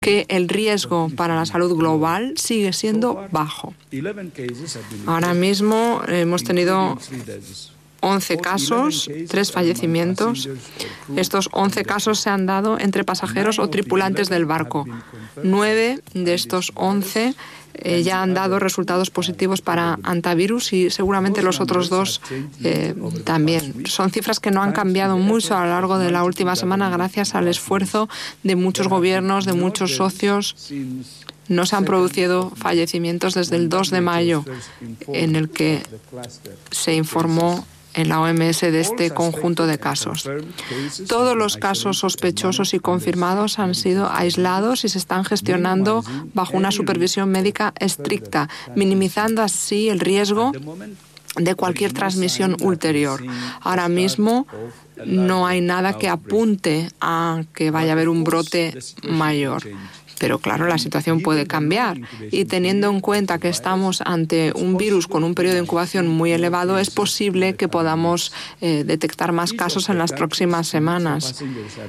que el riesgo para la salud global sigue siendo bajo. Ahora mismo hemos tenido 11 casos, 3 fallecimientos. Estos 11 casos se han dado entre pasajeros o tripulantes del barco. 9 de estos 11 ya han dado resultados positivos para antivirus y seguramente los otros 2 también. Son cifras que no han cambiado mucho a lo largo de la última semana gracias al esfuerzo de muchos gobiernos, de muchos socios. No se han producido fallecimientos desde el 2 de mayo, en el que se informó en la OMS de este conjunto de casos. Todos los casos sospechosos y confirmados han sido aislados y se están gestionando bajo una supervisión médica estricta, minimizando así el riesgo de cualquier transmisión ulterior. Ahora mismo no hay nada que apunte a que vaya a haber un brote mayor. Pero claro, la situación puede cambiar y teniendo en cuenta que estamos ante un virus con un periodo de incubación muy elevado, es posible que podamos detectar más casos en las próximas semanas.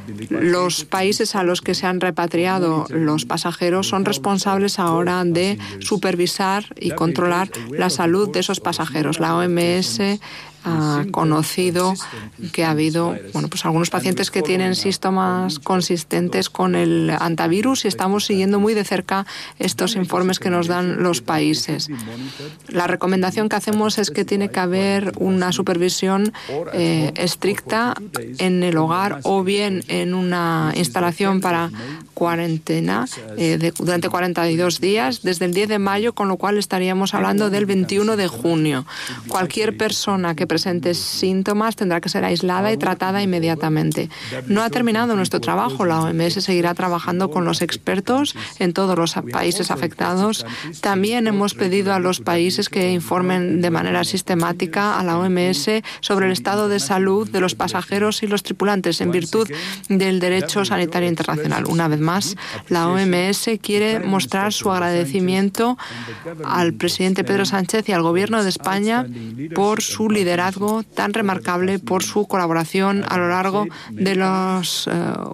Los países a los que se han repatriado los pasajeros son responsables ahora de supervisar y controlar la salud de esos pasajeros. La OMS ha conocido que ha habido algunos pacientes que tienen síntomas consistentes con el antivirus y estamos siguiendo muy de cerca estos informes que nos dan los países. La recomendación que hacemos es que tiene que haber una supervisión estricta en el hogar o bien en una instalación para cuarentena durante 42 días desde el 10 de mayo, con lo cual estaríamos hablando del 21 de junio. Cualquier persona que presente síntomas tendrá que ser aislada y tratada inmediatamente. No ha terminado nuestro trabajo. La OMS seguirá trabajando con los expertos en todos los países afectados. También hemos pedido a los países que informen de manera sistemática a la OMS sobre el estado de salud de los pasajeros y los tripulantes en virtud del derecho sanitario internacional. Una vez más, la OMS quiere mostrar su agradecimiento al presidente Pedro Sánchez y al Gobierno de España por su liderazgo tan remarcable, por su colaboración a lo largo de los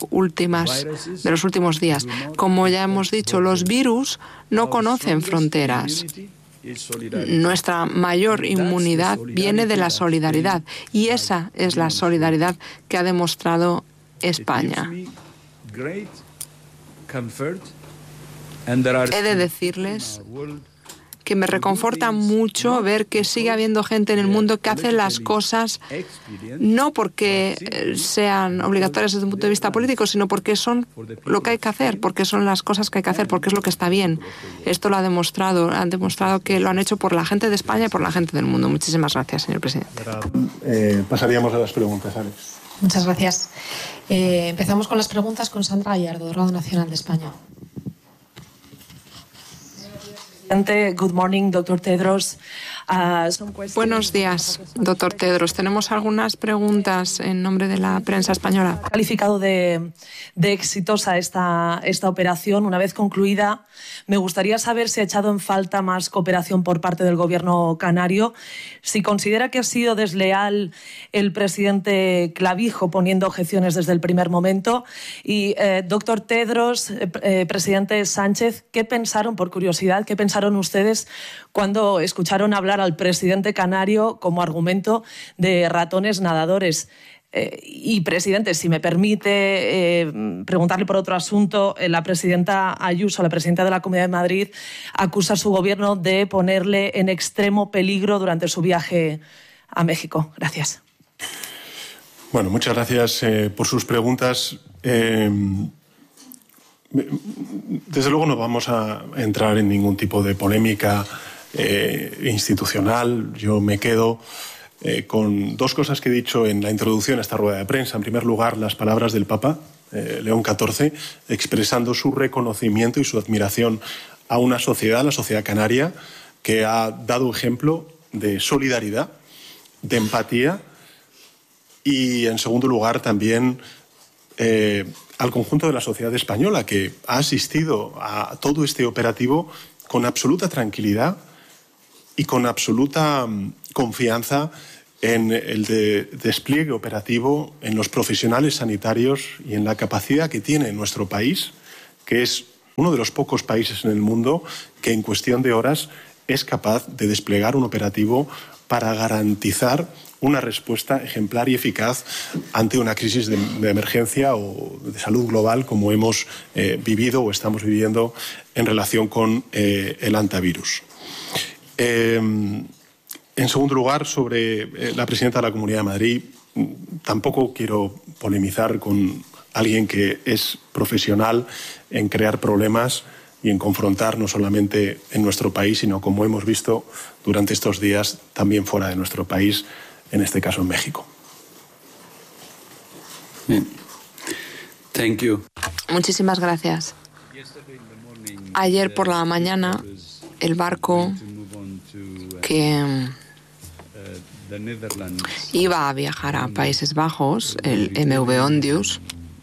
últimos días. Como ya hemos dicho, los virus no conocen fronteras. Nuestra mayor inmunidad viene de la solidaridad y esa es la solidaridad que ha demostrado España. He de decirles que me reconforta mucho ver que sigue habiendo gente en el mundo que hace las cosas no porque sean obligatorias desde un punto de vista político, sino porque son lo que hay que hacer, porque son las cosas que hay que hacer, porque es lo que está bien. Esto lo han demostrado que lo han hecho por la gente de España y por la gente del mundo. Muchísimas gracias, señor presidente. Pasaríamos a las preguntas, Alex. Muchas gracias. Empezamos con las preguntas con Sandra Gallardo, de Radio Nacional de España. Good morning, Dr. Tedros. Buenos días, doctor Tedros. Tenemos algunas preguntas en nombre de la prensa española. Ha calificado de exitosa esta operación. Una vez concluida, me gustaría saber si ha echado en falta más cooperación por parte del Gobierno canario, si considera que ha sido desleal el presidente Clavijo poniendo objeciones desde el primer momento. Y, doctor Tedros, presidente Sánchez, ¿qué pensaron, por curiosidad, qué pensaron ustedes cuando escucharon hablar al presidente canario como argumento de ratones nadadores? Y, presidente, si me permite preguntarle por otro asunto, la presidenta Ayuso, la presidenta de la Comunidad de Madrid, acusa a su gobierno de ponerle en extremo peligro durante su viaje a México. Gracias. Bueno, muchas gracias por sus preguntas. Desde luego no vamos a entrar en ningún tipo de polémica institucional. Yo me quedo con dos cosas que he dicho en la introducción a esta rueda de prensa. En primer lugar, las palabras del Papa León XIV, expresando su reconocimiento y su admiración a una sociedad, la sociedad canaria, que ha dado ejemplo de solidaridad, de empatía y, en segundo lugar, también al conjunto de la sociedad española, que ha asistido a todo este operativo con absoluta tranquilidad y con absoluta confianza en el despliegue operativo, en los profesionales sanitarios y en la capacidad que tiene nuestro país, que es uno de los pocos países en el mundo que en cuestión de horas es capaz de desplegar un operativo para garantizar una respuesta ejemplar y eficaz ante una crisis de emergencia o de salud global como hemos vivido o estamos viviendo en relación con el hantavirus. En segundo lugar, sobre la presidenta de la Comunidad de Madrid, tampoco quiero polemizar con alguien que es profesional en crear problemas y en confrontar no solamente en nuestro país, sino, como hemos visto durante estos días, también fuera de nuestro país, en este caso en México. Thank you. Muchísimas gracias. Ayer por la mañana, el barco que iba a viajar a Países Bajos, el MV Ondius,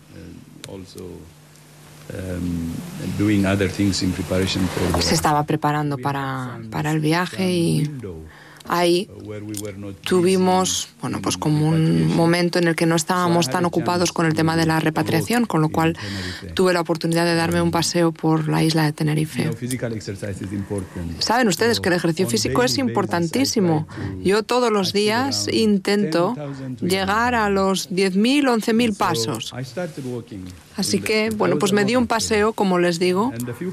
se estaba preparando para el viaje y ahí tuvimos, pues como un momento en el que no estábamos tan ocupados con el tema de la repatriación, con lo cual tuve la oportunidad de darme un paseo por la isla de Tenerife. Saben ustedes que el ejercicio físico es importantísimo. Yo todos los días intento llegar a los 10.000, 11.000 pasos. Así que, pues me di un paseo, como les digo,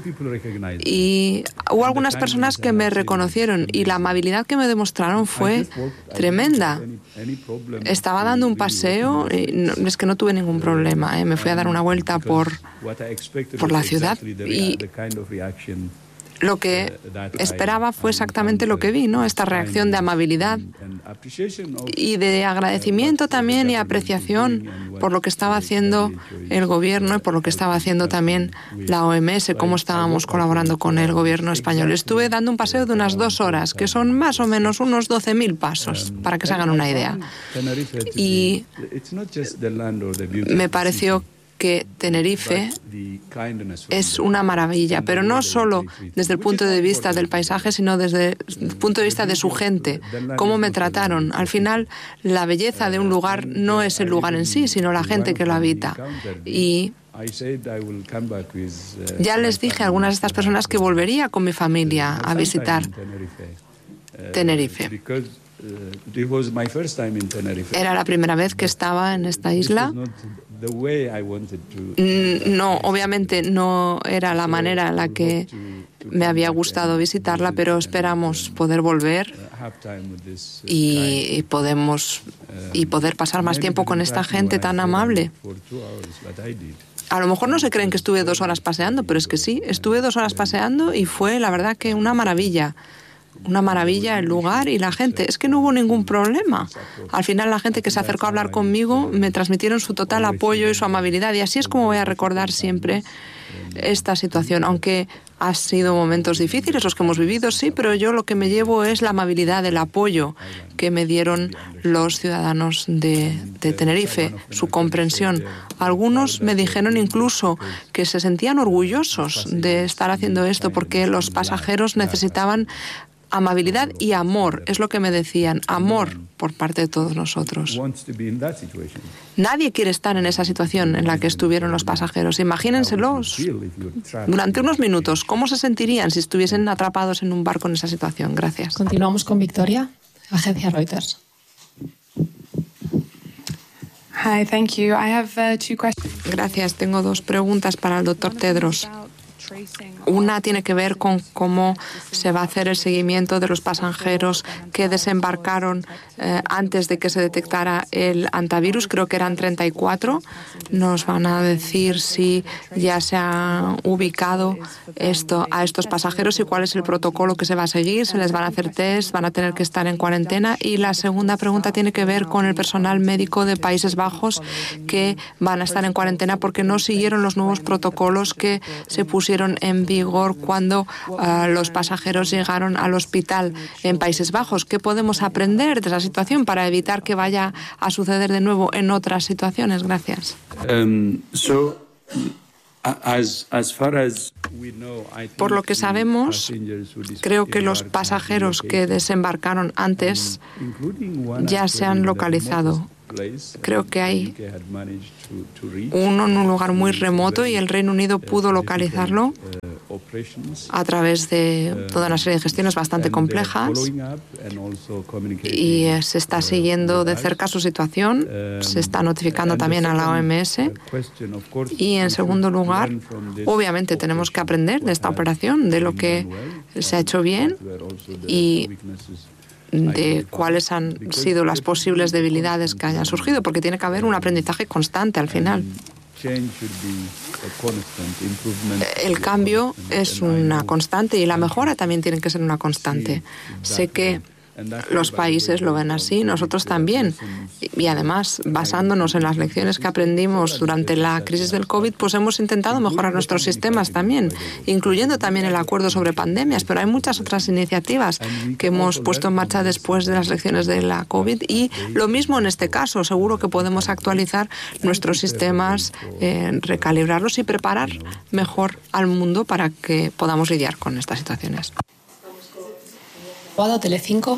y hubo algunas personas que me reconocieron y la amabilidad que me demostraron fue tremenda. Estaba dando un paseo y es que no tuve ningún problema. Me fui a dar una vuelta por la ciudad y lo que esperaba fue exactamente lo que vi, ¿no? Esta reacción de amabilidad y de agradecimiento también y apreciación por lo que estaba haciendo el gobierno y por lo que estaba haciendo también la OMS, cómo estábamos colaborando con el gobierno español. Estuve dando un paseo de unas 2 horas, que son más o menos unos 12.000 pasos, para que se hagan una idea. Y me pareció que Tenerife es una maravilla, pero no solo desde el punto de vista del paisaje, sino desde el punto de vista de su gente, cómo me trataron. Al final, la belleza de un lugar no es el lugar en sí, sino la gente que lo habita. Y ya les dije a algunas de estas personas que volvería con mi familia a visitar Tenerife. Era la primera vez que estaba en esta isla. No, obviamente no era la manera en la que me había gustado visitarla, pero esperamos poder volver y poder pasar más tiempo con esta gente tan amable. A lo mejor no se creen que estuve 2 horas paseando, pero es que sí, estuve 2 horas paseando y fue la verdad que una maravilla. Una maravilla el lugar y la gente. Es que no hubo ningún problema. Al final la gente que se acercó a hablar conmigo me transmitieron su total apoyo y su amabilidad y así es como voy a recordar siempre esta situación. Aunque ha sido momentos difíciles los que hemos vivido, sí, pero yo lo que me llevo es la amabilidad, el apoyo que me dieron los ciudadanos de Tenerife, su comprensión. Algunos me dijeron incluso que se sentían orgullosos de estar haciendo esto porque los pasajeros necesitaban amabilidad y amor, es lo que me decían, amor por parte de todos nosotros. Nadie quiere estar en esa situación en la que estuvieron los pasajeros. Imagínenselos durante unos minutos, ¿cómo se sentirían si estuviesen atrapados en un barco en esa situación? Gracias. Continuamos con Victoria, agencia Reuters. Hi, thank you. I have 2 questions. Gracias, tengo 2 preguntas para el doctor Tedros. Una tiene que ver con cómo se va a hacer el seguimiento de los pasajeros que desembarcaron antes de que se detectara el hantavirus. Creo que eran 34. Nos van a decir si ya se ha ubicado a estos pasajeros y cuál es el protocolo que se va a seguir. Se les van a hacer test, van a tener que estar en cuarentena. Y la segunda pregunta tiene que ver con el personal médico de Países Bajos que van a estar en cuarentena porque no siguieron los nuevos protocolos que se pusieron en vigor cuando los pasajeros llegaron al hospital en Países Bajos. ¿Qué podemos aprender de esa situación para evitar que vaya a suceder de nuevo en otras situaciones? Gracias. Por lo que sabemos, creo que los pasajeros que desembarcaron antes ya se han localizado, Creo que hay uno en un lugar muy remoto y el Reino Unido pudo localizarlo a través de toda una serie de gestiones bastante complejas y se está siguiendo de cerca su situación, se está notificando también a la OMS y en segundo lugar, obviamente tenemos que aprender de esta operación, de lo que se ha hecho bien y de cuáles han sido las posibles debilidades que hayan surgido, porque tiene que haber un aprendizaje constante al final. El cambio es una constante y la mejora también tiene que ser una constante. Sé que los países lo ven así, nosotros también. Y además, basándonos en las lecciones que aprendimos durante la crisis del COVID, pues hemos intentado mejorar nuestros sistemas también, incluyendo también el acuerdo sobre pandemias, pero hay muchas otras iniciativas que hemos puesto en marcha después de las lecciones de la COVID y lo mismo en este caso. Seguro que podemos actualizar nuestros sistemas, recalibrarlos y preparar mejor al mundo para que podamos lidiar con estas situaciones. Telecinco.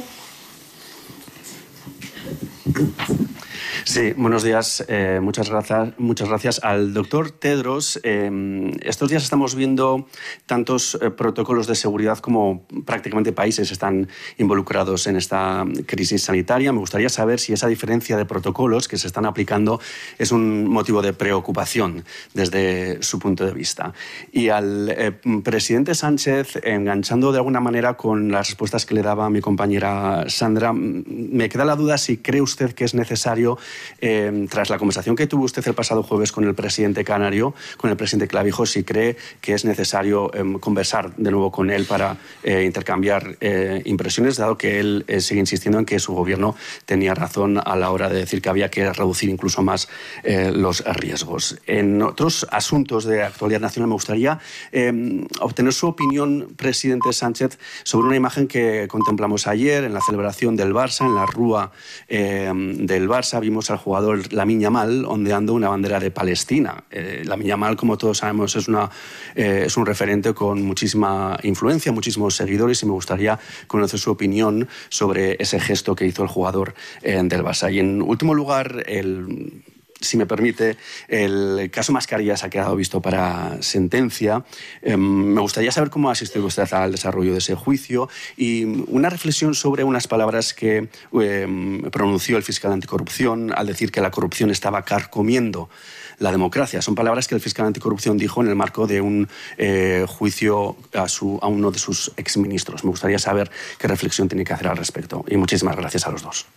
Sí, buenos días. Muchas gracias al doctor Tedros. Estos días estamos viendo tantos protocolos de seguridad como prácticamente países están involucrados en esta crisis sanitaria. Me gustaría saber si esa diferencia de protocolos que se están aplicando es un motivo de preocupación desde su punto de vista. Y al presidente Sánchez, enganchando de alguna manera con las respuestas que le daba a mi compañera Sandra, me queda la duda si cree usted que es necesario, tras la conversación que tuvo usted el pasado jueves con el presidente canario, con el presidente Clavijo, si cree que es necesario conversar de nuevo con él para intercambiar impresiones, dado que él sigue insistiendo en que su gobierno tenía razón a la hora de decir que había que reducir incluso más los riesgos. En otros asuntos de actualidad nacional me gustaría obtener su opinión, presidente Sánchez, sobre una imagen que contemplamos ayer en la celebración del Barça, en la rúa del Barça. Vimos al jugador Lamine Yamal ondeando una bandera de Palestina. Lamine Yamal, como todos sabemos, es un referente con muchísima influencia, muchísimos seguidores, y me gustaría conocer su opinión sobre ese gesto que hizo el jugador del Barça. Y en último lugar, si me permite, el caso Mascarillas ha quedado visto para sentencia. Me gustaría saber cómo ha asistido usted al desarrollo de ese juicio y una reflexión sobre unas palabras que pronunció el fiscal anticorrupción al decir que la corrupción estaba carcomiendo la democracia. Son palabras que el fiscal anticorrupción dijo en el marco de un juicio a uno de sus exministros. Me gustaría saber qué reflexión tiene que hacer al respecto. Y muchísimas gracias a los dos.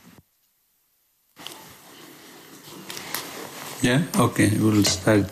We'll start.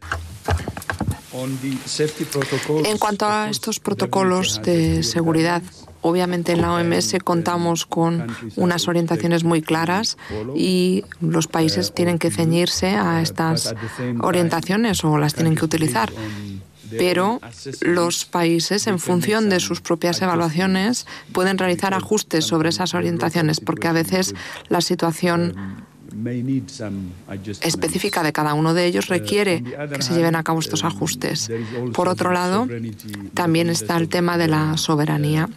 En cuanto a estos protocolos de seguridad, obviamente en la OMS contamos con unas orientaciones muy claras y los países tienen que ceñirse a estas orientaciones o las tienen que utilizar. Pero los países, en función de sus propias evaluaciones, pueden realizar ajustes sobre esas orientaciones, porque a veces la situación específica de cada uno de ellos requiere que se lleven a cabo estos ajustes. Por otro lado, también está el tema de la soberanía.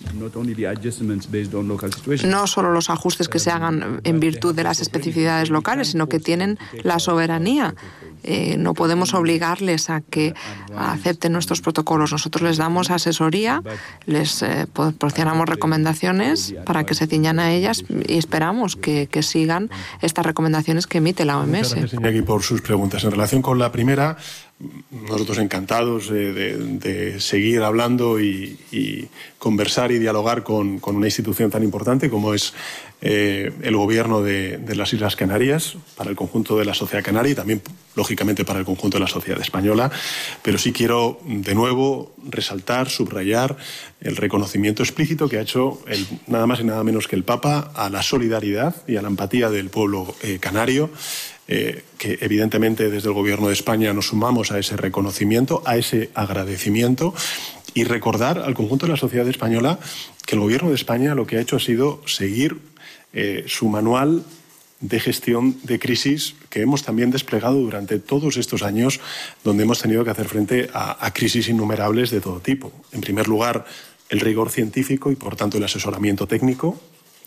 No solo los ajustes que se hagan en virtud de las especificidades locales, sino que tienen la soberanía. No podemos obligarles a que acepten nuestros protocolos. Nosotros les damos asesoría, les proporcionamos recomendaciones para que se ciñan a ellas y esperamos que sigan estas recomendaciones que emite la OMS. Muchas gracias, Iñaki, por sus preguntas. En relación con la primera, nosotros encantados de seguir hablando y conversar y dialogar con una institución tan importante como es el gobierno de las Islas Canarias, para el conjunto de la sociedad canaria y también, lógicamente, para el conjunto de la sociedad española. Pero sí quiero, de nuevo, resaltar, subrayar el reconocimiento explícito que ha hecho nada más y nada menos que el Papa a la solidaridad y a la empatía del pueblo canario, que evidentemente desde el Gobierno de España nos sumamos a ese reconocimiento, a ese agradecimiento, y recordar al conjunto de la sociedad española que el Gobierno de España lo que ha hecho ha sido seguir su manual de gestión de crisis que hemos también desplegado durante todos estos años, donde hemos tenido que hacer frente a crisis innumerables de todo tipo. En primer lugar, el rigor científico y, por tanto, el asesoramiento técnico.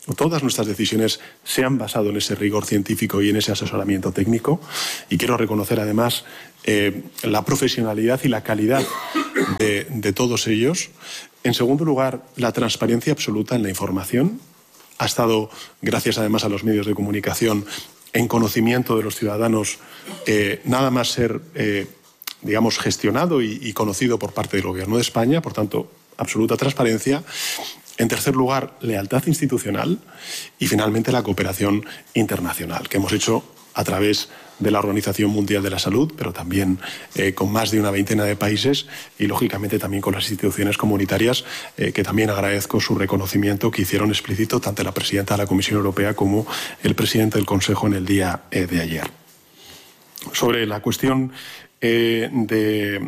Todas nuestras decisiones se han basado en ese rigor científico y en ese asesoramiento técnico, y quiero reconocer además la profesionalidad y la calidad de todos ellos. En segundo lugar, la transparencia absoluta en la información. Ha estado, gracias además a los medios de comunicación, en conocimiento de los ciudadanos, nada más ser, digamos, gestionado y conocido por parte del Gobierno de España, por tanto, absoluta transparencia. En tercer lugar, lealtad institucional y finalmente la cooperación internacional, que hemos hecho a través de la Organización Mundial de la Salud, pero también con más de una veintena de países y, lógicamente, también con las instituciones comunitarias, que también agradezco su reconocimiento que hicieron explícito tanto la presidenta de la Comisión Europea como el presidente del Consejo en el día de ayer. Sobre la cuestión de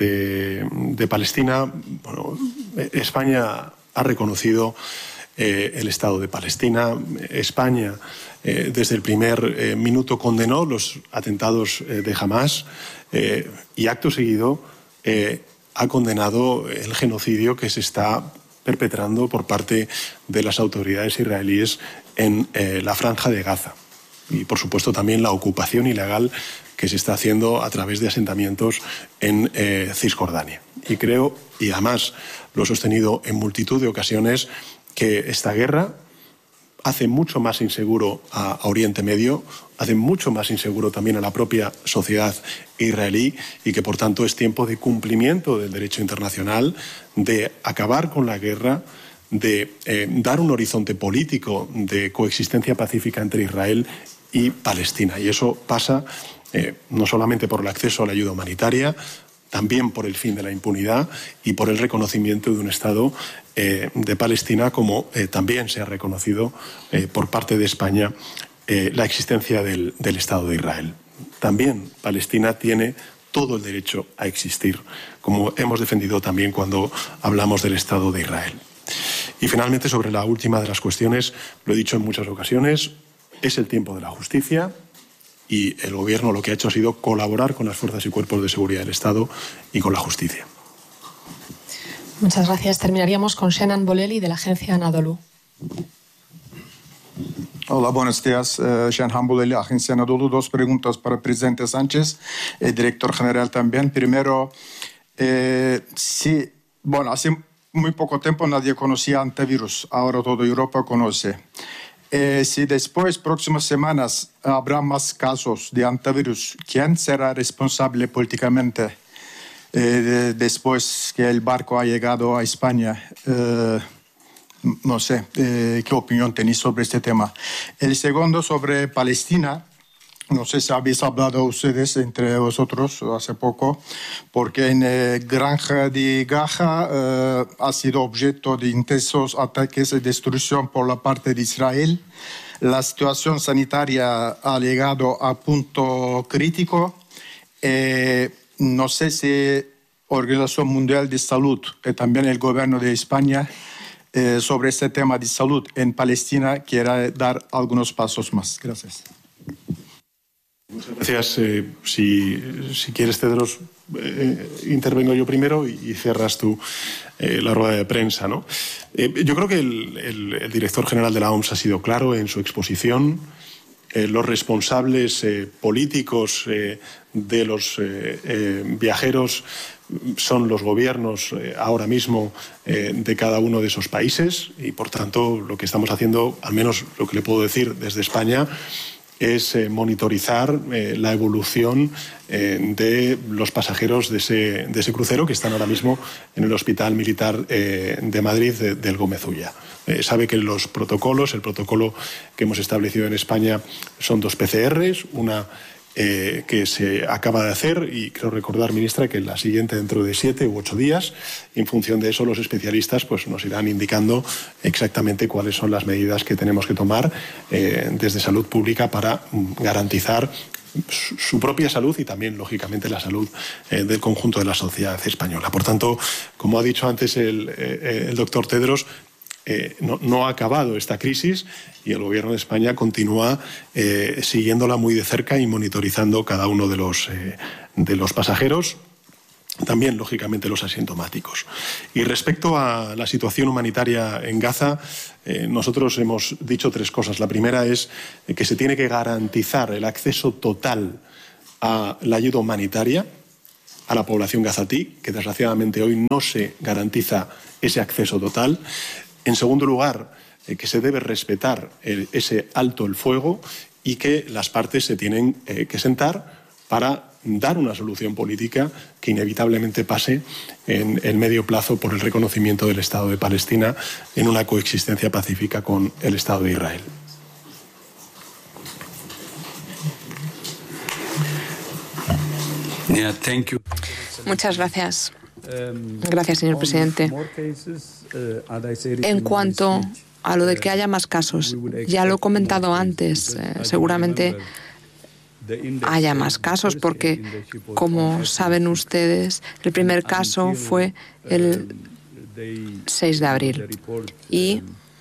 Palestina, bueno, España ha reconocido el Estado de Palestina. España, desde el primer minuto, condenó los atentados de Hamás y, acto seguido, ha condenado el genocidio que se está perpetrando por parte de las autoridades israelíes en la Franja de Gaza. Y, por supuesto, también la ocupación ilegal que se está haciendo a través de asentamientos en Cisjordania. Y creo, y además lo he sostenido en multitud de ocasiones, que esta guerra hace mucho más inseguro a Oriente Medio, hace mucho más inseguro también a la propia sociedad israelí, y que, por tanto, es tiempo de cumplimiento del derecho internacional, de acabar con la guerra, de dar un horizonte político de coexistencia pacífica entre Israel y Palestina. Y eso pasa no solamente por el acceso a la ayuda humanitaria, también por el fin de la impunidad y por el reconocimiento de un Estado de Palestina, como también se ha reconocido por parte de España la existencia del Estado de Israel. También Palestina tiene todo el derecho a existir, como hemos defendido también cuando hablamos del Estado de Israel. Y finalmente, sobre la última de las cuestiones, lo he dicho en muchas ocasiones, es el tiempo de la justicia. Y el Gobierno lo que ha hecho ha sido colaborar con las fuerzas y cuerpos de seguridad del Estado y con la justicia. Muchas gracias. Terminaríamos con Shenan Bolelli, de la agencia Anadolu. Hola, buenos días. Shenan Bolelli, agencia Anadolu. Dos preguntas para el presidente Sánchez, el director general también. Primero, hace muy poco tiempo nadie conocía antivirus. Ahora toda Europa conoce. Si después, próximas semanas, habrá más casos de antivirus, ¿quién será responsable políticamente después que el barco ha llegado a España? No sé, ¿qué opinión tenéis sobre este tema? El segundo, sobre Palestina. No sé si habéis hablado ustedes entre vosotros hace poco, porque en Granja de Gaza ha sido objeto de intensos ataques y destrucción por la parte de Israel. La situación sanitaria ha llegado a punto crítico. No sé si Organización Mundial de Salud y también el Gobierno de España sobre este tema de salud en Palestina quiera dar algunos pasos más. Gracias. Muchas gracias. Si quieres, Tedros, intervengo yo primero y cierras tú la rueda de prensa, ¿no? Yo creo que el director general de la OMS ha sido claro en su exposición. Los responsables políticos de los viajeros son los gobiernos ahora mismo de cada uno de esos países, y, por tanto, lo que estamos haciendo, al menos lo que le puedo decir desde España, es monitorizar la evolución de los pasajeros de ese crucero, que están ahora mismo en el Hospital Militar de Madrid del Gómez Ulla. Sabe que el protocolo que hemos establecido en España son 2 PCRs, una que se acaba de hacer, y creo recordar, ministra, que la siguiente dentro de 7 u 8 días. En función de eso, los especialistas pues nos irán indicando exactamente cuáles son las medidas que tenemos que tomar desde Salud Pública para garantizar su propia salud y también, lógicamente, la salud del conjunto de la sociedad española. Por tanto, como ha dicho antes el doctor Tedros, no ha acabado esta crisis, y el Gobierno de España continúa siguiéndola muy de cerca y monitorizando cada uno de los pasajeros. también, lógicamente, los asintomáticos. Y respecto a la situación humanitaria en Gaza, nosotros hemos dicho 3 cosas. La primera es que se tiene que garantizar el acceso total a la ayuda humanitaria a la población gazatí, que desgraciadamente hoy no se garantiza ese acceso total. En segundo lugar, que se debe respetar ese alto el fuego y que las partes se tienen que sentar para dar una solución política que inevitablemente pase en el medio plazo por el reconocimiento del Estado de Palestina en una coexistencia pacífica con el Estado de Israel. Muchas gracias. Gracias, señor presidente. En cuanto a lo de que haya más casos, ya lo he comentado antes, seguramente haya más casos porque, como saben ustedes, el primer caso fue el 6 de abril y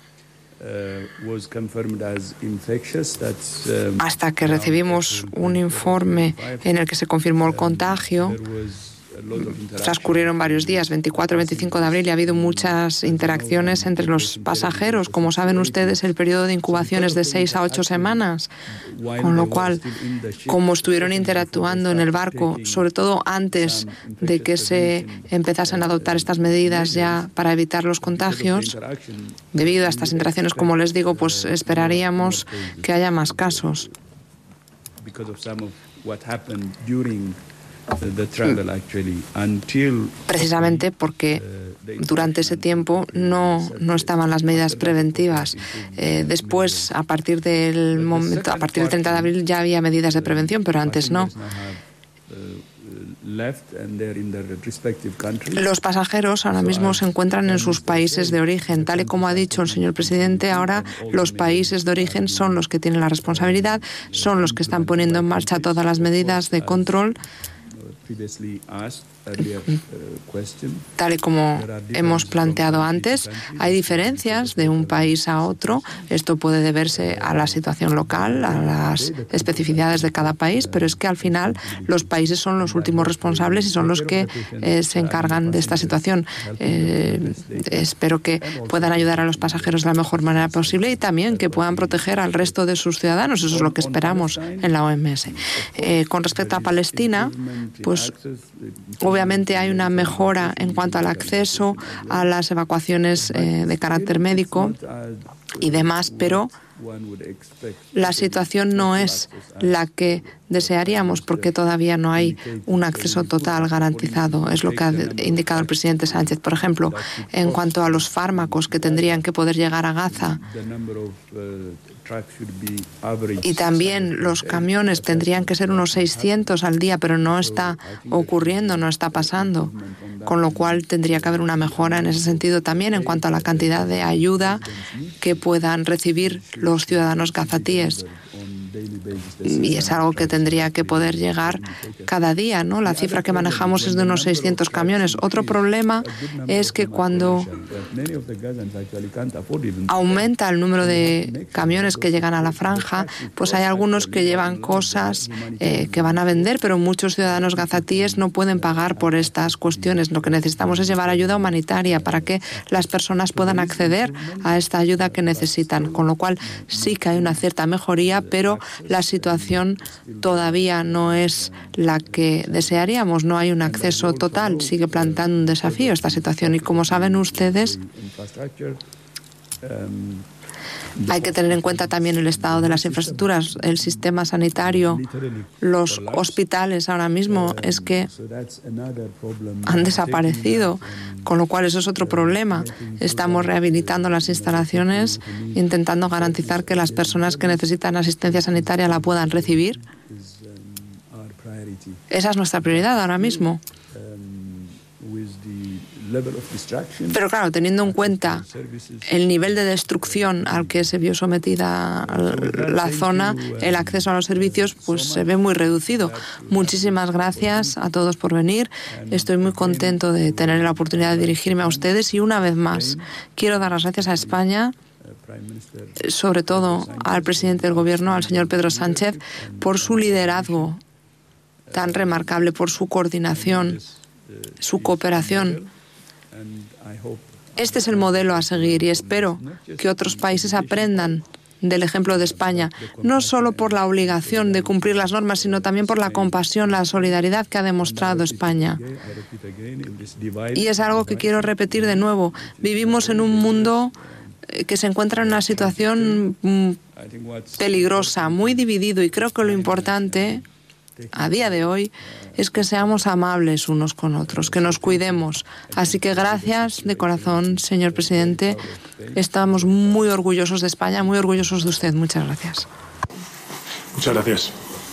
hasta que recibimos un informe en el que se confirmó el contagio, transcurrieron varios días, 24 y 25 de abril, y ha habido muchas interacciones entre los pasajeros. Como saben ustedes, el periodo de incubación es de 6 a 8 semanas, con lo cual, como estuvieron interactuando en el barco, sobre todo antes de que se empezasen a adoptar estas medidas ya para evitar los contagios, debido a estas interacciones, como les digo, pues esperaríamos que haya más casos. Precisamente porque durante ese tiempo no estaban las medidas preventivas. Después, a partir del 30 de abril ya había medidas de prevención, pero antes no. Los pasajeros ahora mismo se encuentran en sus países de origen. Tal y como ha dicho el señor presidente, ahora los países de origen son los que tienen la responsabilidad, son los que están poniendo en marcha todas las medidas de control. Tal y como hemos planteado antes, hay diferencias de un país a otro. Esto puede deberse a la situación local, a las especificidades de cada país, pero es que al final los países son los últimos responsables y son los que se encargan de esta situación. Espero que puedan ayudar a los pasajeros de la mejor manera posible y también que puedan proteger al resto de sus ciudadanos. Eso es lo que esperamos en la OMS. Con respecto a Palestina, pues obviamente hay una mejora en cuanto al acceso a las evacuaciones de carácter médico y demás, pero la situación no es la que desearíamos porque todavía no hay un acceso total garantizado. Es lo que ha indicado el presidente Sánchez. Por ejemplo, en cuanto a los fármacos que tendrían que poder llegar a Gaza, y también los camiones tendrían que ser unos 600 al día, pero no está ocurriendo, no está pasando, con lo cual tendría que haber una mejora en ese sentido también en cuanto a la cantidad de ayuda que puedan recibir los ciudadanos gazatíes. Y es algo que tendría que poder llegar cada día, ¿no? La cifra que manejamos es de unos 600 camiones. Otro problema es que cuando aumenta el número de camiones que llegan a la franja, pues hay algunos que llevan cosas que van a vender, pero muchos ciudadanos gazatíes no pueden pagar por estas cuestiones. Lo que necesitamos es llevar ayuda humanitaria para que las personas puedan acceder a esta ayuda que necesitan, con lo cual sí que hay una cierta mejoría, pero la situación todavía no es la que desearíamos. No hay un acceso total. Sigue planteando un desafío esta situación. Y como saben ustedes, hay que tener en cuenta también el estado de las infraestructuras, el sistema sanitario, los hospitales ahora mismo es que han desaparecido, con lo cual eso es otro problema. Estamos rehabilitando las instalaciones, intentando garantizar que las personas que necesitan asistencia sanitaria la puedan recibir. Esa es nuestra prioridad ahora mismo. Pero claro, teniendo en cuenta el nivel de destrucción al que se vio sometida la zona, el acceso a los servicios pues se ve muy reducido. Muchísimas gracias a todos por venir. Estoy muy contento de tener la oportunidad de dirigirme a ustedes y una vez más quiero dar las gracias a España, sobre todo al presidente del Gobierno, al señor Pedro Sánchez, por su liderazgo tan remarcable, por su coordinación su cooperación. Este es el modelo a seguir y espero que otros países aprendan del ejemplo de España, no solo por la obligación de cumplir las normas, sino también por la compasión, la solidaridad que ha demostrado España. Y es algo que quiero repetir de nuevo. Vivimos en un mundo que se encuentra en una situación peligrosa, muy dividido, y creo que lo importante a día de hoy es que seamos amables unos con otros, que nos cuidemos. Así que gracias de corazón, señor presidente. Estamos muy orgullosos de España, muy orgullosos de usted. Muchas gracias. Muchas gracias.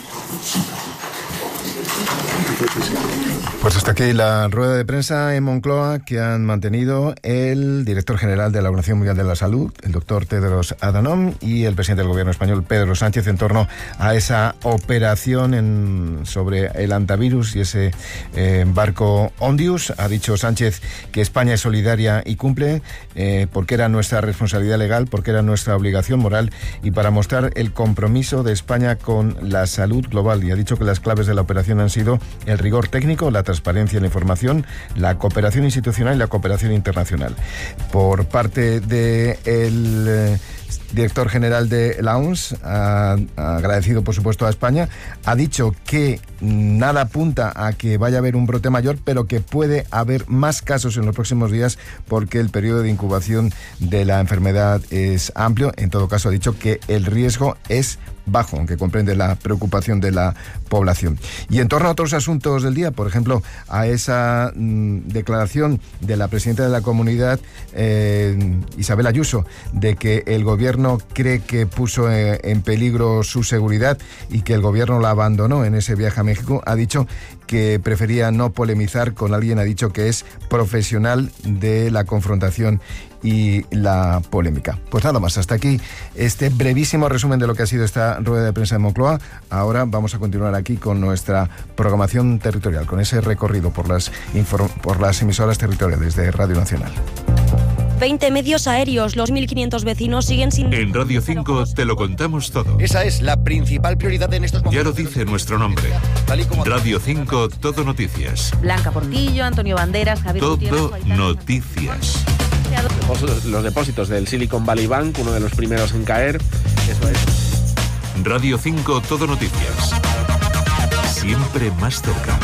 Pues hasta aquí la rueda de prensa en Moncloa que han mantenido el director general de la Organización Mundial de la Salud, el doctor Tedros Adhanom, y el presidente del gobierno español, Pedro Sánchez, en torno a esa operación sobre el antivirus y ese barco Ondius. Ha dicho Sánchez que España es solidaria y cumple porque era nuestra responsabilidad legal, porque era nuestra obligación moral y para mostrar el compromiso de España con la salud global. Y ha dicho que las claves de la operación han sido el rigor técnico, la transparencia en la información, la cooperación institucional y la cooperación internacional. Por parte del director general de la OMS, ha agradecido por supuesto a España, ha dicho que nada apunta a que vaya a haber un brote mayor, pero que puede haber más casos en los próximos días porque el periodo de incubación de la enfermedad es amplio. En todo caso, ha dicho que el riesgo es bajo, aunque comprende la preocupación de la población. Y en torno a otros asuntos del día, por ejemplo, a esa declaración de la presidenta de la comunidad, Isabel Ayuso, de que el gobierno cree que puso en peligro su seguridad y que el gobierno la abandonó en ese viaje a México, ha dicho que prefería no polemizar con alguien, ha dicho que es profesional de la confrontación y la polémica. Pues nada más, hasta aquí este brevísimo resumen de lo que ha sido esta rueda de prensa de Moncloa. Ahora vamos a continuar aquí con nuestra programación territorial, con ese recorrido por las emisoras territoriales de Radio Nacional. 20 medios aéreos, los 1.500 vecinos siguen sin... En Radio 5 te lo contamos todo. Esa es la principal prioridad en estos momentos. Ya lo dice nuestro nombre. Radio 5, Todo Noticias. Blanca Portillo, Antonio Banderas, Javier Gutiérrez... Todo Noticias. Los depósitos del Silicon Valley Bank, uno de los primeros en caer. Eso es. Radio 5, Todo Noticias. Siempre más cerca.